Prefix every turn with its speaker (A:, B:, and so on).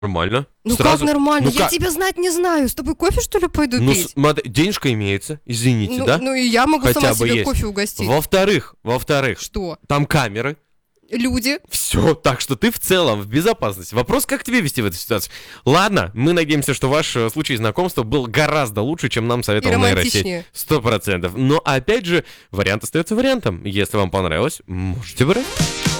A: Нормально.
B: Ну
A: Сразу.
B: как нормально?
A: Ну
B: Я
A: как?
B: тебя знать не знаю. С тобой кофе, что ли, пойду
A: Ну,
B: пить?
A: смотри, денежка имеется, извините,
B: Ну,
A: да?
B: ну и я могу
A: Хотя
B: сама
A: бы
B: себе
A: есть.
B: кофе угостить.
A: Во-вторых,
B: Что?
A: там камеры.
B: Люди.
A: Все, так что ты в целом в безопасности. Вопрос, как тебе вести в этой ситуации? Ладно, мы надеемся, что ваш случай знакомства был гораздо лучше, чем нам
B: И
A: советовал нейросеть.
B: романтичнее.
A: 100%. Но опять же, вариант остается вариантом. Если вам понравилось, можете брать.